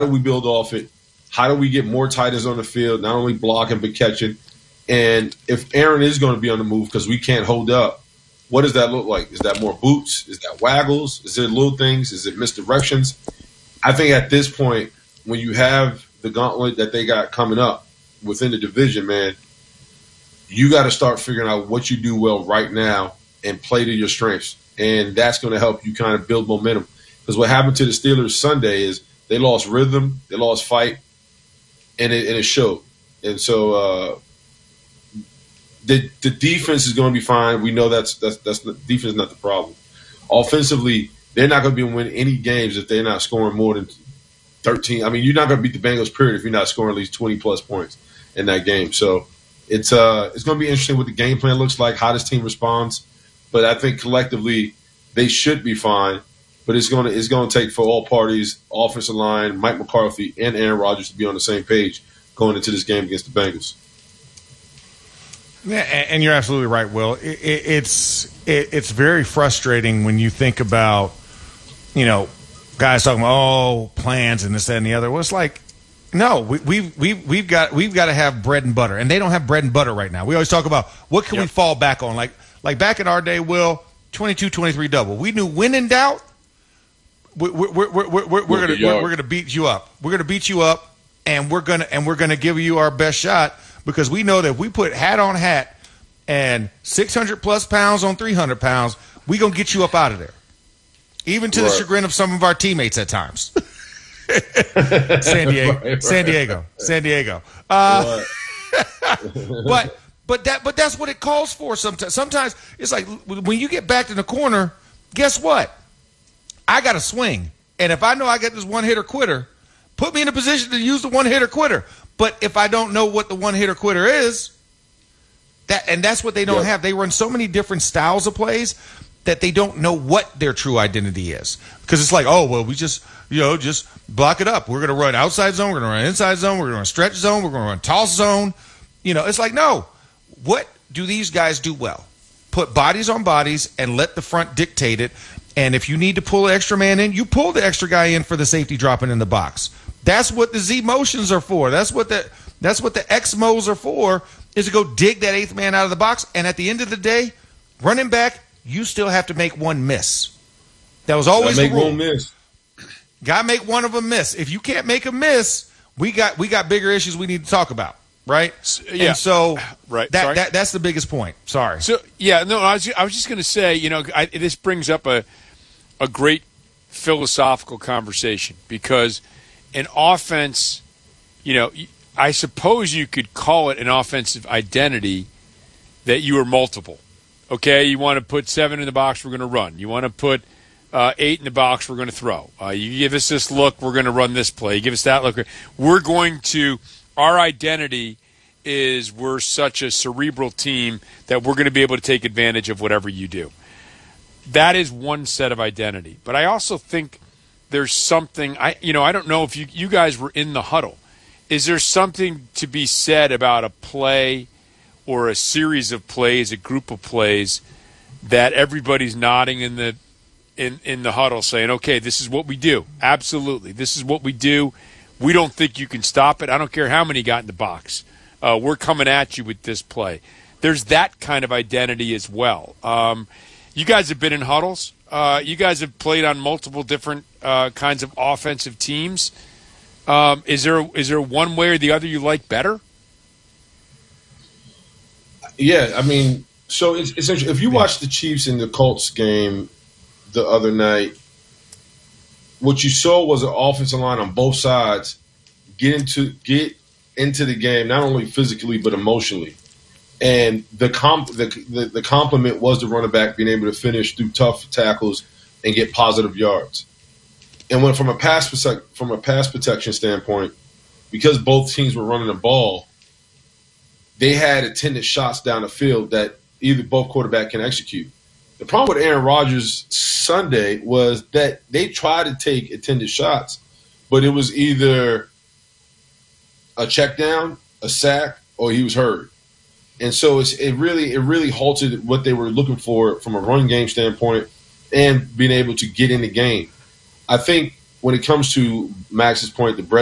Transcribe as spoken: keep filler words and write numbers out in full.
do we build off it? How do we get more tight ends on the field, not only blocking but catching? And if Aaron is going to be on the move because we can't hold up, what does that look like? Is that more boots? Is that waggles? Is it little things? Is it misdirections? I think at this point, when you have the gauntlet that they got coming up within the division, man, you got to start figuring out what you do well right now and play to your strengths. And that's going to help you kind of build momentum. Because what happened to the Steelers Sunday is they lost rhythm, they lost fight, and it, and it showed. And so uh, the the defense is going to be fine. We know that's that's that's the defense is not the problem. Offensively, they're not going to be able to win any games if they're not scoring more than thirteen. I mean, you're not going to beat the Bengals, period, if you're not scoring at least twenty plus points in that game. So it's uh it's going to be interesting what the game plan looks like, how this team responds. But I think collectively they should be fine. But it's going to it's going to take for all parties, offensive line, Mike McCarthy, and Aaron Rodgers to be on the same page going into this game against the Bengals. Yeah, and you're absolutely right, Will. It, it, it's it, it's very frustrating when you think about, you know, guys talking about oh plans and this, that, and the other. Well, it's like, no, we we we we've got we've got to have bread and butter, and they don't have bread and butter right now. We always talk about what can yep. we fall back on, like like back in our day, Will, twenty-two twenty-three double. We knew when in doubt. We're, we're, we're, we're, we're, we're gonna we're, we're gonna beat you up. We're gonna beat you up, and we're gonna and we're gonna give you our best shot because we know that if we put hat on hat and six hundred plus pounds on three hundred pounds, we gonna get you up out of there, even to right. the chagrin of some of our teammates at times. San Diego, right, right. San Diego, San Diego. Uh, but but that but that's what it calls for. Sometimes sometimes it's like when you get backed in the corner. Guess what? I got to swing. And if I know I get this one-hitter quitter, put me in a position to use the one-hitter quitter. But if I don't know what the one-hitter quitter is, that and that's what they don't yep. have. They run so many different styles of plays that they don't know what their true identity is. Because it's like, oh, well, we just, you know, just block it up. We're going to run outside zone. We're going to run inside zone. We're going to run stretch zone. We're going to run toss zone. You know, it's like, no. What do these guys do well? Put bodies on bodies and let the front dictate it. And if you need to pull an extra man in, you pull the extra guy in for the safety dropping in the box. That's what the Z motions are for. That's what the that's what the X Mos are for, is to go dig that eighth man out of the box. And at the end of the day, running back, you still have to make one miss. That was always the rule. Make one miss. Got to make one of them miss. If you can't make a miss, we got we got bigger issues we need to talk about. Right? Yeah. And so right. that, that that's the biggest point. Sorry. So yeah, no, I was I was just going to say, you know, I, this brings up a a great philosophical conversation because an offense, you know, I suppose you could call it an offensive identity that you are multiple. Okay, you want to put seven in the box, we're going to run. You want to put uh, eight in the box, we're going to throw. Uh, you give us this look, we're going to run this play. You give us that look, we're going to. Our identity is we're such a cerebral team that we're going to be able to take advantage of whatever you do. That is one set of identity. But I also think there's something, I you know, I don't know if you, you guys were in the huddle. Is there something to be said about a play or a series of plays, a group of plays, that everybody's nodding in the in, in the huddle saying, okay, this is what we do. Absolutely. This is what we do. We don't think you can stop it. I don't care how many got in the box. Uh, we're coming at you with this play. There's that kind of identity as well. Um, you guys have been in huddles. Uh, you guys have played on multiple different uh, kinds of offensive teams. Um, is there is there one way or the other you like better? Yeah, I mean, so it's, it's interesting. If you watch the Chiefs and the Colts game the other night, what you saw was an offensive line on both sides get into get into the game, not only physically but emotionally. And the comp the, the the compliment was the running back being able to finish through tough tackles and get positive yards. And when from a pass from a pass protection standpoint, because both teams were running the ball, they had attended shots down the field that either both quarterback can execute. The problem with Aaron Rodgers Sunday was that they tried to take attended shots, but it was either a check down, a sack, or he was hurt. And so it's, it really it really halted what they were looking for from a run game standpoint and being able to get in the game. I think when it comes to Max's point, the bread